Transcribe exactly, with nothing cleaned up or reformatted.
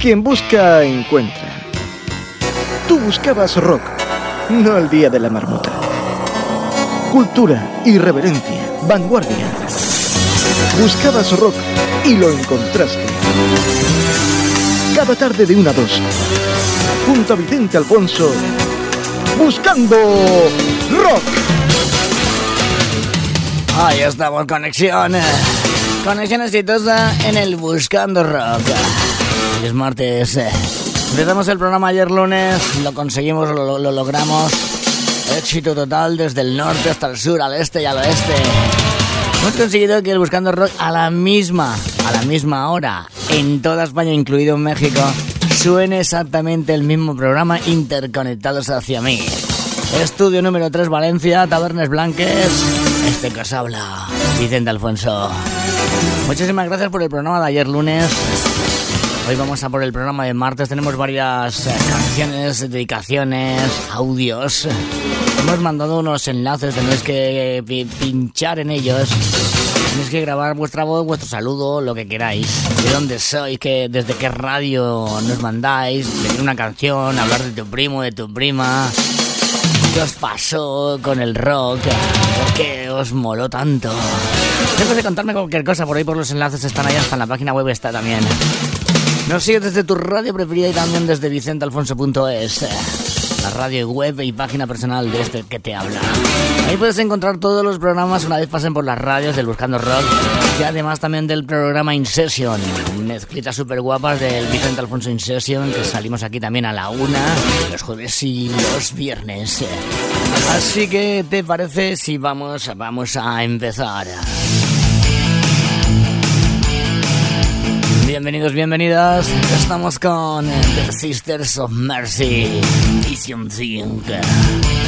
Quien busca, encuentra. Tú buscabas rock, no el día de la marmota. Cultura, irreverencia, vanguardia. Buscabas rock y lo encontraste. Cada tarde de una a dos, junto a Vicente Alfonso, buscando rock. Ahí estamos, conexión. Conexión exitosa en el Buscando Rock. Es martes. Empezamos el programa ayer lunes, lo conseguimos, lo, lo logramos. Éxito total desde el norte hasta el sur, al este y al oeste. Hemos conseguido que el Buscando Rock a la misma, a la misma hora, en toda España, incluido en México, suene exactamente el mismo programa, interconectados hacia mí. Estudio número tres, Valencia, Tabernes Blanques. Este que os habla, Vicente Alfonso. Muchísimas gracias por el programa de ayer lunes. Hoy vamos a por el programa de martes. Tenemos varias eh, canciones, dedicaciones, audios. Hemos mandado unos enlaces, tenéis que eh, pinchar en ellos. Tenéis que grabar vuestra voz, vuestro saludo, lo que queráis. De dónde sois, que, desde qué radio nos mandáis, pedir una canción, hablar de tu primo, de tu prima. ¿Qué os pasó con el rock? ¿Por qué os moló tanto? Debes de contarme cualquier cosa, por ahí por los enlaces están ahí, hasta en la página web está también. Nos sigues desde tu radio preferida y también desde vicente alfonso punto es, la radio web y página personal de este que te habla. Ahí puedes encontrar todos los programas una vez pasen por las radios del Buscando Rock y además también del programa In Session, mezclitas súper guapas del Vicente Alfonso In Session, que salimos aquí también a la una, los jueves y los viernes. Así que, ¿te parece si vamos, vamos a empezar? Bienvenidos, bienvenidas. Estamos con The Sisters of Mercy, Vision Think.